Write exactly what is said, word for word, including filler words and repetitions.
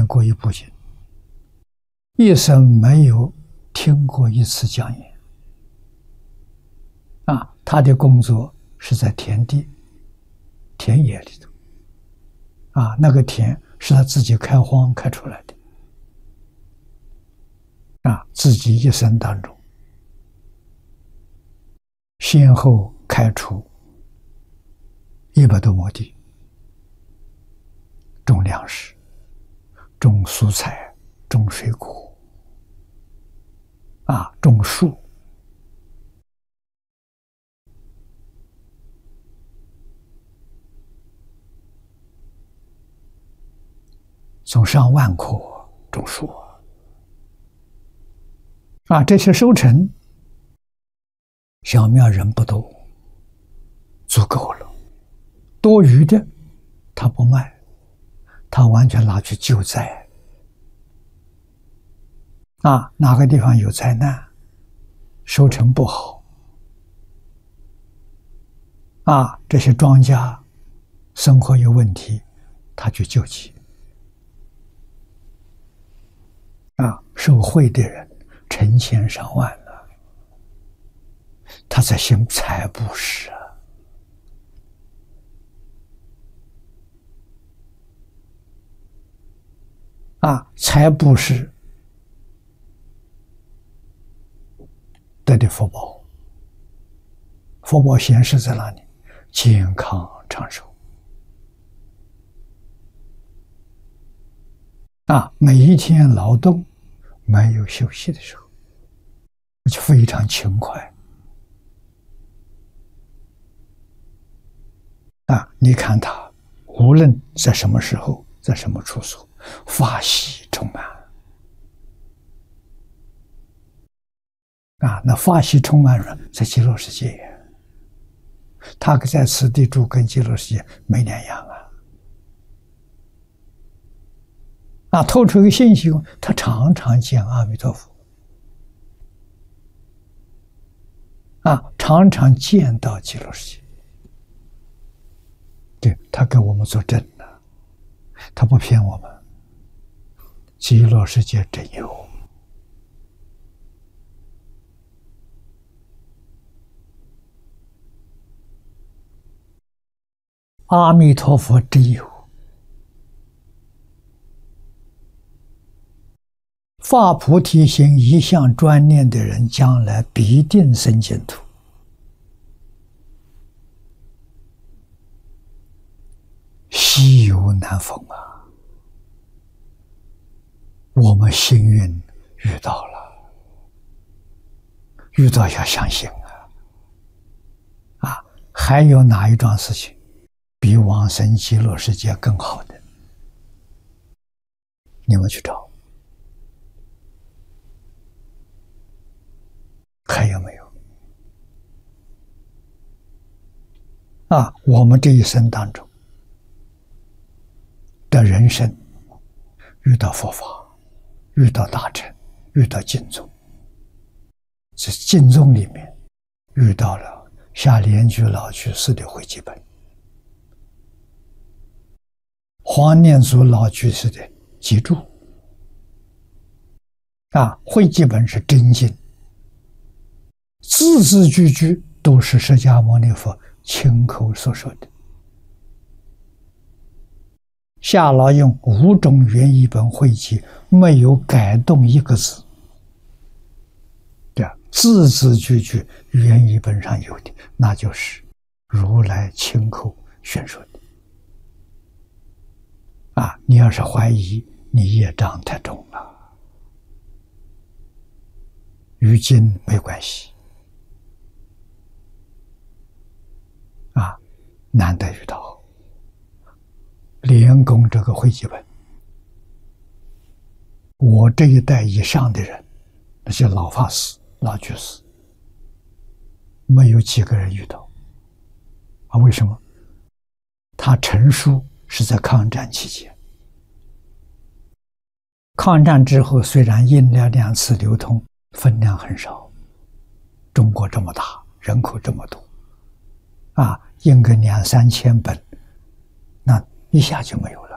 过一部经，一生没有听过一次讲演。啊，他的工作是在田地、田野里头。啊，那个田是他自己开荒开出来的。啊，自己一生当中，先后开出一百多亩地，种粮食、种蔬菜、种水果，啊，种树。种上万棵种树啊，这些收成，小庙人不多，足够了。多余的他不卖，他完全拿去救灾。啊，哪个地方有灾难，收成不好，啊，这些庄稼生活有问题，他去救济。啊，受贿的人成千上万了，他在行财布施啊！啊，财布施得的福报，福报显示在哪里？健康长寿。啊，每一天劳动没有休息的时候，而且非常勤快。啊，你看他无论在什么时候，在什么处所，法喜充满。啊，那法喜充满了，在极乐世界，他在此地住跟极乐世界没两样啊。啊，透出一个信息，他常常见阿弥陀佛，啊，常常见到极乐世界，对，他给我们作证了，他不骗我们，极乐世界真有。阿弥陀佛真有。发菩提心一向专念的人，将来必定生净土。稀有难逢啊！我们幸运遇到了，遇到要相信啊！啊，还有哪一桩事情比往生极乐世界更好的？你们去找。还有没有？啊，我们这一生当中的人生，遇到佛法，遇到大乘，遇到经宗，在经宗里面遇到了下莲居老居士的汇集本，黄念祖老居士的集注，啊，汇集本是真经。字字句句都是释迦牟尼佛亲口所说的。夏老用五种原译本汇集，没有改动一个字。对，字字句句原译本上有的，那就是如来亲口宣说的。啊，你要是怀疑，你业障太重了。与经没关系。啊，难得遇到莲公这个汇集本，我这一代以上的人，那些老法师、老居士，没有几个人遇到。啊，为什么？他成书是在抗战期间，抗战之后虽然印了两次流通，分量很少。中国这么大，人口这么多。啊，印个两三千本，那一下就没有了。